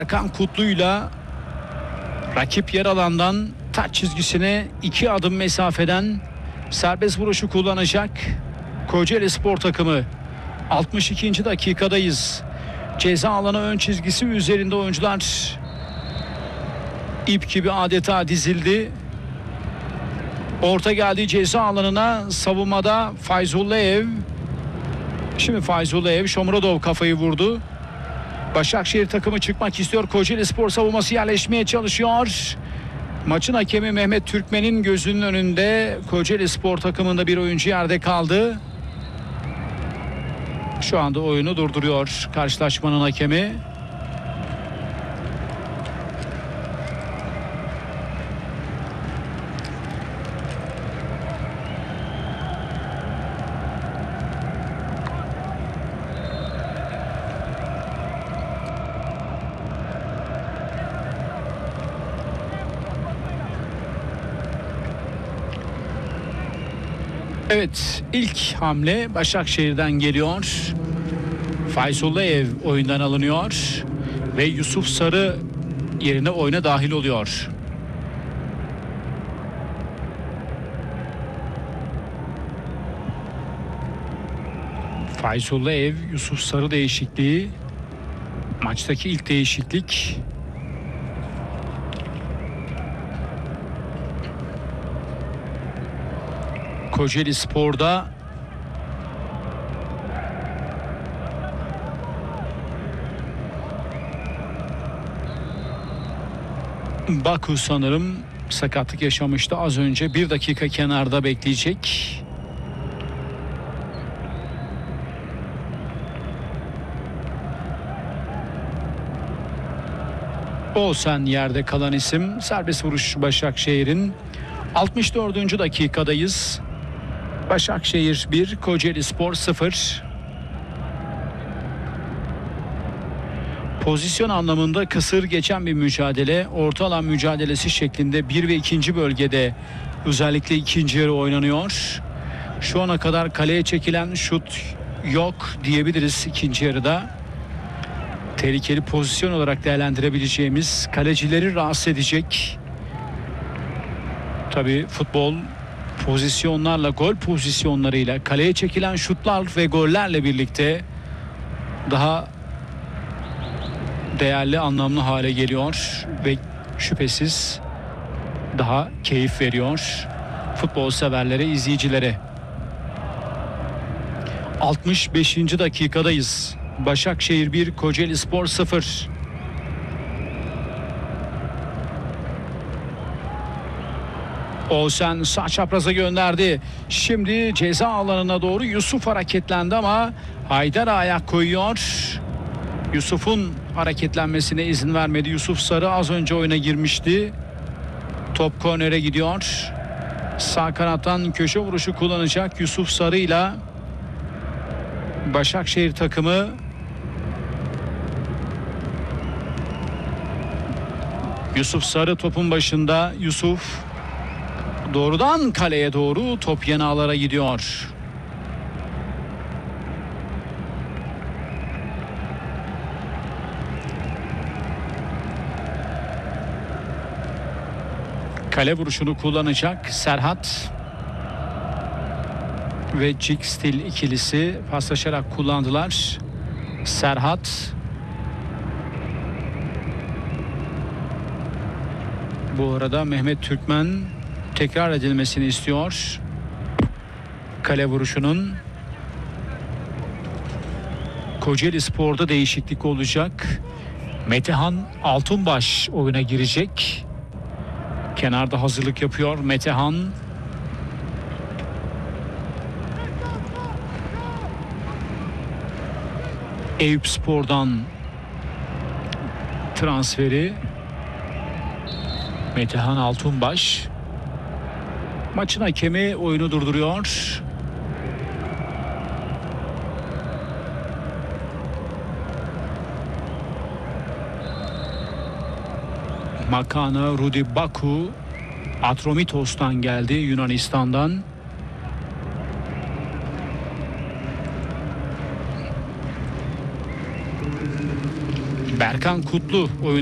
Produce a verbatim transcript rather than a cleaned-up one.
Erkan Kutlu'yla rakip yer alandan taç çizgisine iki adım mesafeden serbest vuruşu kullanacak Kocaeli Spor takımı. altmış ikinci dakikadayız. Ceza alanı ön çizgisi üzerinde oyuncular ip gibi adeta dizildi. Orta geldi ceza alanına, savunmada Fayzullayev. Şimdi Fayzullayev, Shomurodov kafayı vurdu. Başakşehir takımı çıkmak istiyor. Kocaeli Spor savunması yerleşmeye çalışıyor. Maçın hakemi Mehmet Türkmen'in gözünün önünde Kocaeli Spor takımında bir oyuncu yerde kaldı. Şu anda oyunu durduruyor karşılaşmanın hakemi. Evet, ilk hamle Başakşehir'den geliyor. Fayzullayev oyundan alınıyor ve Yusuf Sarı yerine oyuna dahil oluyor. Fayzullayev, Yusuf Sarı değişikliği. Maçtaki ilk değişiklik. Kocaeli Spor'da Baku sanırım sakatlık yaşamıştı az önce. Bir dakika kenarda bekleyecek. Olsen yerde kalan isim. Serbest vuruş Başakşehir'in. altmış dördüncü dakikadayız. Başakşehir bir, Kocaeli Spor sıfır. Pozisyon anlamında kısır geçen bir mücadele. Orta alan mücadelesi şeklinde bir ve ikinci bölgede özellikle ikinci yarı oynanıyor. Şu ana kadar kaleye çekilen şut yok diyebiliriz ikinci yarıda. Tehlikeli pozisyon olarak değerlendirebileceğimiz, kalecileri rahatsız edecek. Tabii futbol pozisyonlarla, gol pozisyonlarıyla, kaleye çekilen şutlar ve gollerle birlikte daha değerli, anlamlı hale geliyor ve şüphesiz daha keyif veriyor futbol severlere, izleyicilere. altmış beşinci dakikadayız. Başakşehir bir, Kocaeli Spor sıfır. Olsen sağ çapraza gönderdi. Şimdi ceza alanına doğru Yusuf hareketlendi ama Haydar ayak koyuyor. Yusuf'un hareketlenmesine izin vermedi. Yusuf Sarı az önce oyuna girmişti. Top kornere gidiyor. Sağ kanattan köşe vuruşu kullanacak Yusuf Sarı ile Başakşehir takımı. Yusuf Sarı topun başında. Yusuf doğrudan kaleye doğru, top yanağlara gidiyor. Kale vuruşunu kullanacak Serhat ve Jigstil ikilisi paslaşarak kullandılar. Serhat bu arada Mehmet Türkmen tekrar edilmesini istiyor. Kale vuruşunun. Kocaeli Spor'da değişiklik olacak. Metehan Altunbaş oyuna girecek. Kenarda hazırlık yapıyor Metehan. Eyüp Spor'dan transferi Metehan Altunbaş. Maçın hakemi oyunu durduruyor. Makana Rudi Baku Atromitos'tan geldi, Yunanistan'dan. Berkan Kutlu oyun